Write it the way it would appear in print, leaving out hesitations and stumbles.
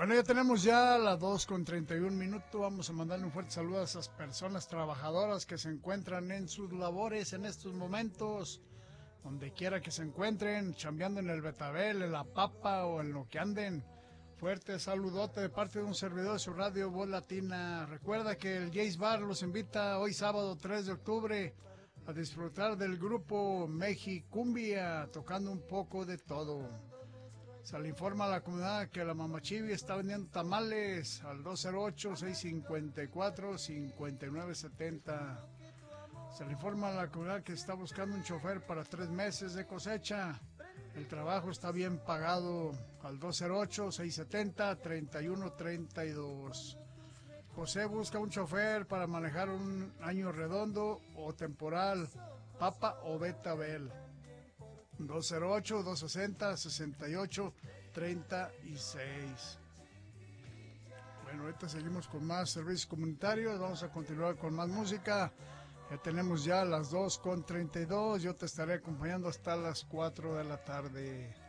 Bueno, ya tenemos ya las 2:31. Vamos a mandarle un fuerte saludo a esas personas trabajadoras que se encuentran en sus labores en estos momentos, donde quiera que se encuentren, chambeando en el Betabel, en la Papa o en lo que anden. Fuerte saludote de parte de un servidor de su radio Voz Latina. Recuerda que el Jace Bar los invita hoy sábado 3 de octubre a disfrutar del grupo Mexicumbia, tocando un poco de todo. Se le informa a la comunidad que la Mamachivi está vendiendo tamales al 208-654-5970. Se le informa a la comunidad que está buscando un chofer para 3 meses de cosecha. El trabajo está bien pagado al 208-670-3132. José busca un chofer para manejar un año redondo o temporal, Papa o Betabel. 208-260-6836. Bueno, ahorita seguimos con más servicios comunitarios. Vamos a continuar con más música. Ya tenemos ya las 2:32. Yo te estaré acompañando hasta las 4 de la tarde.